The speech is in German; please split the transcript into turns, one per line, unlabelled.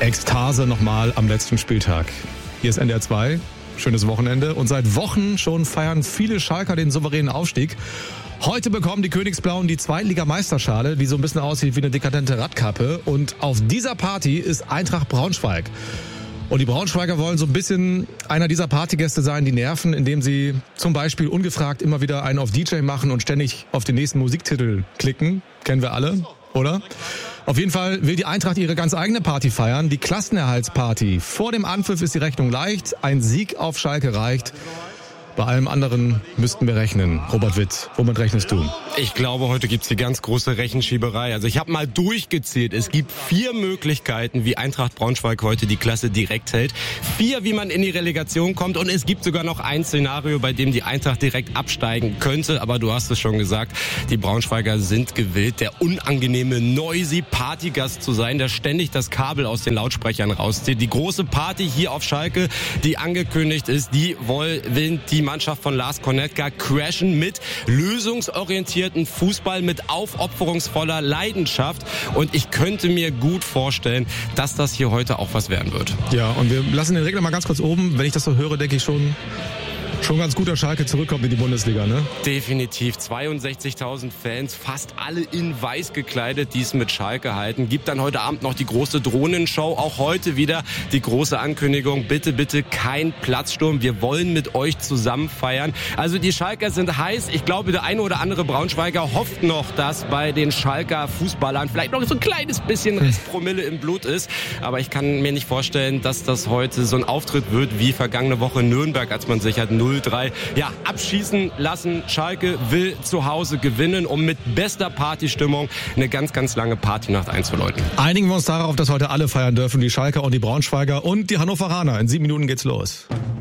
Ekstase nochmal am letzten Spieltag. Hier ist NDR 2, schönes Wochenende. Und seit Wochen schon feiern viele Schalker den souveränen Aufstieg. Heute bekommen die Königsblauen die Zweitligameisterschale, die so ein bisschen aussieht wie eine dekadente Radkappe. Und auf dieser Party ist Eintracht Braunschweig. Und die Braunschweiger wollen so ein bisschen einer dieser Partygäste sein, die nerven, indem sie zum Beispiel ungefragt immer wieder einen auf DJ machen und ständig auf den nächsten Musiktitel klicken. Kennen wir alle, oder? Auf jeden Fall will die Eintracht ihre ganz eigene Party feiern, die Klassenerhaltsparty. Vor dem Anpfiff ist die Rechnung leicht, ein Sieg auf Schalke reicht. Bei allem anderen müssten wir rechnen. Robert Witt, womit rechnest du?
Ich glaube, heute gibt's die ganz große Rechenschieberei. Also ich habe mal durchgezählt. Es gibt 4 Möglichkeiten, wie Eintracht Braunschweig heute die Klasse direkt hält. 4, wie man in die Relegation kommt. Und es gibt sogar noch ein Szenario, bei dem die Eintracht direkt absteigen könnte. Aber du hast es schon gesagt, die Braunschweiger sind gewillt, der unangenehme noisy Partygast zu sein, der ständig das Kabel aus den Lautsprechern rauszieht. Die große Party hier auf Schalke, die angekündigt ist, die will die Mannschaft von Lars Konetka crashen mit lösungsorientierten Fußball, mit aufopferungsvoller Leidenschaft. Und ich könnte mir gut vorstellen, dass das hier heute auch was werden wird.
Ja, und wir lassen den Regler mal ganz kurz oben. Wenn ich das so höre, denke ich schon ganz gut, dass Schalke zurückkommt in die Bundesliga, ne?
Definitiv. 62.000 Fans, fast alle in weiß gekleidet, die es mit Schalke halten. Gibt dann heute Abend noch die große Drohnenshow. Auch heute wieder die große Ankündigung. Bitte, bitte kein Platzsturm. Wir wollen mit euch zusammen feiern. Also die Schalker sind heiß. Ich glaube, der eine oder andere Braunschweiger hofft noch, dass bei den Schalker Fußballern vielleicht noch so ein kleines bisschen Restpromille im Blut ist. Aber ich kann mir nicht vorstellen, dass das heute so ein Auftritt wird wie vergangene Woche in Nürnberg, als man sich hat 0-3 abschießen lassen. Schalke will zu Hause gewinnen, um mit bester Partystimmung eine ganz, ganz lange Partynacht einzuläuten.
Einigen wir uns darauf, dass heute alle feiern dürfen, die Schalker und die Braunschweiger und die Hannoveraner. In 7 Minuten geht's los.